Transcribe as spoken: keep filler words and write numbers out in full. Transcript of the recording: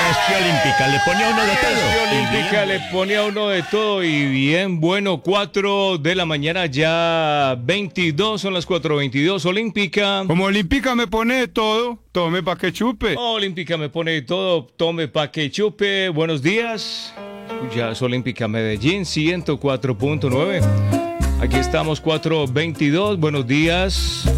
es que Olímpica le pone a uno de todo. Es que Olímpica le pone a uno de todo y bien, bueno, cuatro de la mañana ya veintidós, son las cuatro veintidós, Olímpica. Como Olímpica me pone de todo, tome pa' que chupe. Olímpica me pone de todo, tome pa' que chupe. Buenos días. Ya es Olímpica Medellín, ciento cuatro punto nueve. Aquí estamos, cuatro veintidós, buenos días.